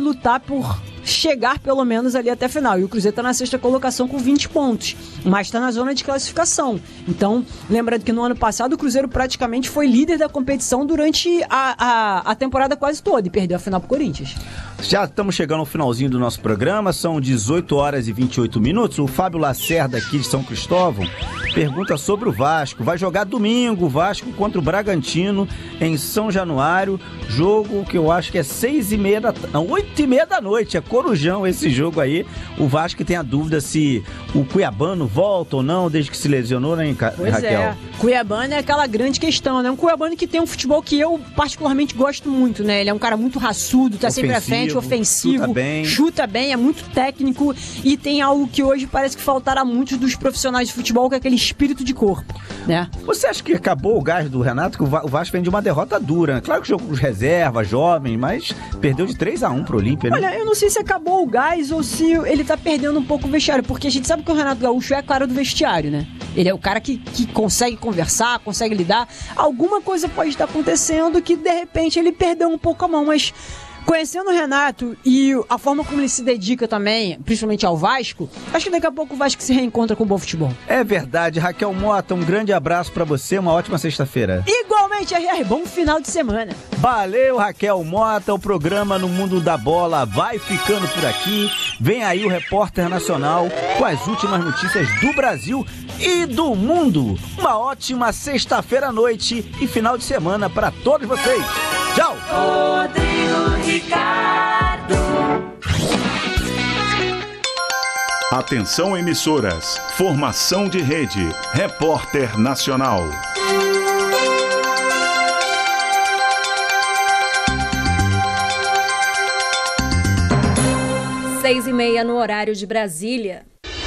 lutar por chegar pelo menos ali até a final. E o Cruzeiro está na 6ª colocação com 20 pontos, mas está na zona de classificação. Então, lembrando que no ano passado o Cruzeiro praticamente foi líder da competição durante a temporada quase toda e perdeu a final para o Corinthians. Já estamos chegando ao finalzinho do nosso programa, são 18 horas e 28 minutos. O Fábio Lacerda, aqui de São Cristóvão, pergunta sobre o Vasco. Vai jogar domingo o Vasco contra o Bragantino em São Januário, jogo que eu acho que é 8h30 da noite, é Corujão esse jogo aí. O Vasco tem a dúvida se o Cuiabano volta ou não, desde que se lesionou, né, pois Raquel? É, Cuiabano é aquela grande questão, né? Um Cuiabano que tem um futebol que eu particularmente gosto muito, né? Ele é um cara muito raçudo, tá sempre à frente, ofensivo, chuta bem, é muito técnico e tem algo que hoje parece que faltará a muitos dos profissionais de futebol, que é aquele espírito de corpo, né? Você acha que acabou o gás do Renato? Que o Vasco vem de uma derrota dura, né? Claro que jogou com os reservas, jovem, mas perdeu de 3-1 pro Olímpia, né? Olha, eu não sei se acabou o gás ou se ele tá perdendo um pouco o vestiário, porque a gente sabe que o Renato Gaúcho é a cara do vestiário, né? Ele é o cara que consegue conversar, consegue lidar. Alguma coisa pode estar acontecendo que, de repente, ele perdeu um pouco a mão, mas conhecendo o Renato e a forma como ele se dedica também, principalmente ao Vasco, acho que daqui a pouco o Vasco se reencontra com o bom futebol. É verdade. Raquel Mota, um grande abraço pra você, uma ótima sexta-feira. Igualmente, RR, bom final de semana. Valeu, Raquel Mota. O programa No Mundo da Bola vai ficando por aqui. Vem aí o Repórter Nacional com as últimas notícias do Brasil e do mundo. Uma ótima sexta-feira à noite e final de semana para todos vocês. Tchau! Rodrigo Ricardo. Atenção, emissoras. Formação de rede. Repórter Nacional. 6h30 no horário de Brasília.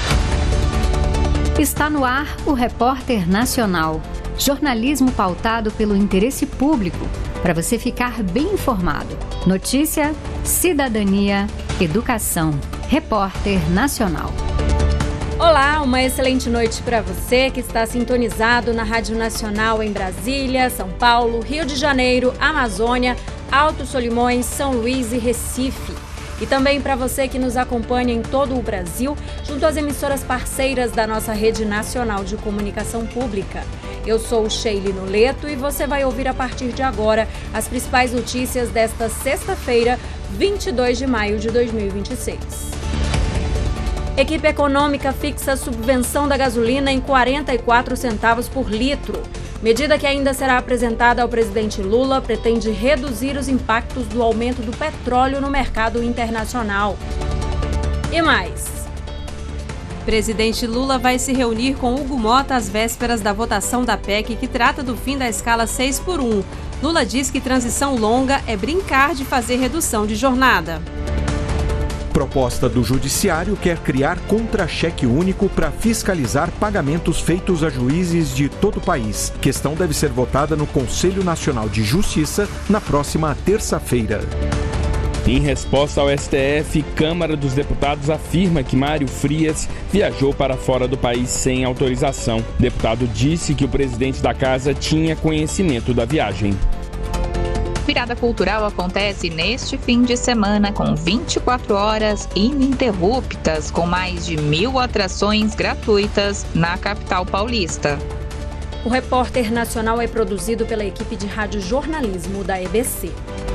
Está no ar o Repórter Nacional. Jornalismo pautado pelo interesse público, para você ficar bem informado. Notícia, cidadania, educação. Repórter Nacional. Olá, uma excelente noite para você que está sintonizado na Rádio Nacional em Brasília, São Paulo, Rio de Janeiro, Amazônia, Alto Solimões, São Luís e Recife. E também para você que nos acompanha em todo o Brasil, junto às emissoras parceiras da nossa Rede Nacional de Comunicação Pública. Eu sou Sheili Noleto e você vai ouvir a partir de agora as principais notícias desta sexta-feira, 22 de maio de 2026. Equipe econômica fixa a subvenção da gasolina em 44 centavos por litro. Medida que ainda será apresentada ao presidente Lula pretende reduzir os impactos do aumento do petróleo no mercado internacional. E mais. Presidente Lula vai se reunir com Hugo Mota às vésperas da votação da PEC que trata do fim da escala 6x1. Lula diz que transição longa é brincar de fazer redução de jornada. Proposta do Judiciário quer criar contra-cheque único para fiscalizar pagamentos feitos a juízes de todo o país. Questão deve ser votada no Conselho Nacional de Justiça na próxima terça-feira. Em resposta ao STF, Câmara dos Deputados afirma que Mário Frias viajou para fora do país sem autorização. O deputado disse que o presidente da casa tinha conhecimento da viagem. Virada Cultural acontece neste fim de semana com 24 horas ininterruptas, com mais de 1.000 atrações gratuitas na capital paulista. O Repórter Nacional é produzido pela equipe de radiojornalismo da EBC.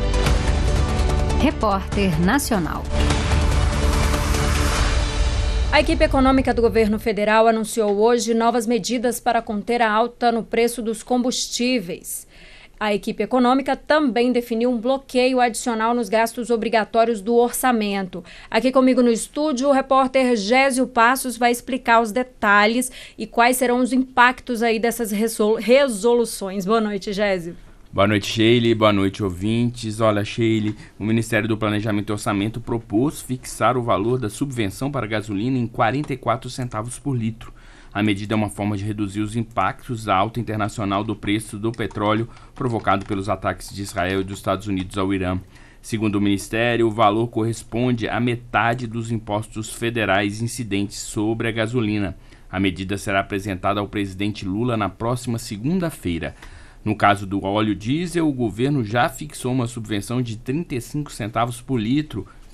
Repórter Nacional. A equipe econômica do governo federal anunciou hoje novas medidas para conter a alta no preço dos combustíveis. A equipe econômica também definiu um bloqueio adicional nos gastos obrigatórios do orçamento. Aqui comigo no estúdio, o repórter Gésio Passos vai explicar os detalhes e quais serão os impactos aí dessas resoluções. Boa noite, Gésio. Boa noite, Sheili. Boa noite, ouvintes. Olha, Sheili, o Ministério do Planejamento e Orçamento propôs fixar o valor da subvenção para a gasolina em 44 centavos por litro. A medida é uma forma de reduzir os impactos da alta internacional do preço do petróleo provocado pelos ataques de Israel e dos Estados Unidos ao Irã. Segundo o Ministério, o valor corresponde à metade dos impostos federais incidentes sobre a gasolina. A medida será apresentada ao presidente Lula na próxima segunda-feira. No caso do óleo diesel, o governo já fixou uma subvenção de 35 centavos por litro